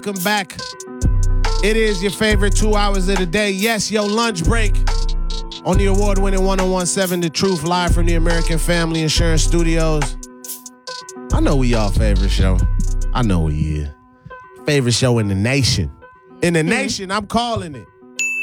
Welcome back. It is your favorite 2 hours of the day. Yes, your lunch break on the award-winning 1017 The Truth, live from the American Family Insurance Studios. I know we y'all favorite show. I know we is. Favorite show in the nation. In the nation, I'm calling it.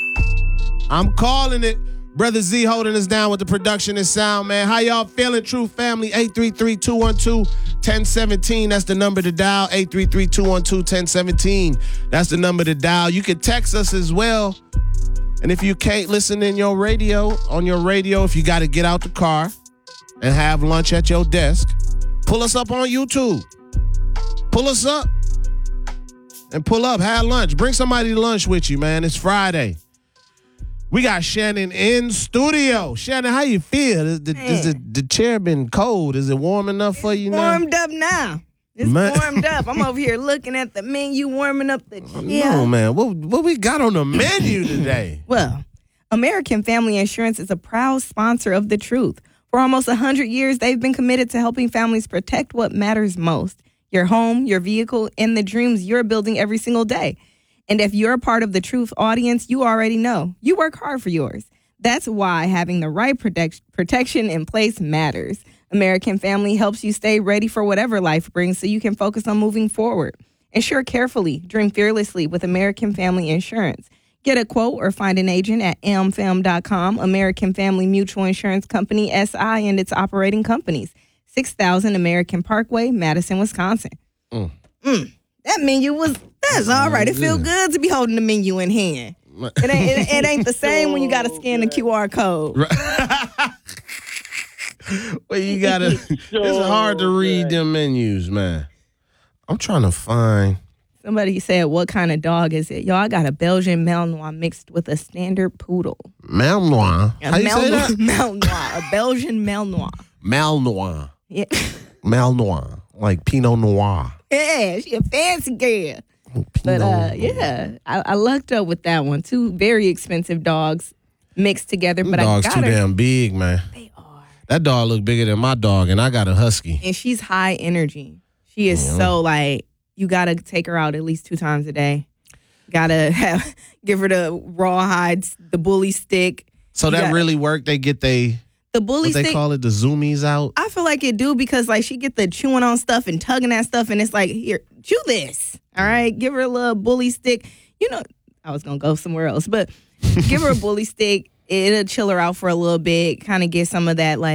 Brother Z holding us down with the production and sound, man. How y'all feeling, Truth Family? 833-212-1017. That's the number to dial. 833-212-1017. That's the number to dial. You can text us as well. And if you can't listen on your radio, if you got to get out the car and have lunch at your desk, pull us up on YouTube. Pull us up and pull up. Have lunch. Bring somebody to lunch with you, man. It's Friday. We got Shannon in studio. Shannon, how you feel? Is the chair been cold? Is it warm enough for you now? Warmed up now. It's warmed up. I'm over here looking at the menu, warming up the chair. No, man. What we got on the menu today? Well, American Family Insurance is a proud sponsor of The Truth. For almost 100 years, they've been committed to helping families protect what matters most: your home, your vehicle, and the dreams you're building every single day. And if you're a part of the Truth audience, you already know. You work hard for yours. That's why having the right protection in place matters. American Family helps you stay ready for whatever life brings so you can focus on moving forward. Insure carefully. Dream fearlessly with American Family Insurance. Get a quote or find an agent at amfam.com. American Family Mutual Insurance Company, SI, and its operating companies. 6000 American Parkway, Madison, Wisconsin. That menu that's all right. It feels good to be holding the menu in hand. It ain't the same when you got to scan the QR code. Well, you got to, it's hard to read them menus, man. I'm trying to find. Somebody said, what kind of dog is it? Yo, I got a Belgian Malinois mixed with a standard poodle. Malinois? How you say that? Malinois. A Belgian Malinois. Malinois. Yeah. Malinois. Like Pinot Noir. Yeah, she a fancy girl. But I lucked up with that one. Two very expensive dogs mixed together. But dogs I got too her. damn big, man. They are. That dog look bigger than my dog, and I got a husky. And she's high energy. She is so like, you gotta take her out at least 2 times a day. Gotta give her the rawhides, the bully stick. So that really worked. They get the bully stick. They call it the zoomies out. I feel like it do because like she get the chewing on stuff and tugging at stuff, and it's like, here, chew this. All right, give her a little bully stick. You know, I was gonna go somewhere else, but give her a bully stick. It'll chill her out for a little bit, kind of get some of that like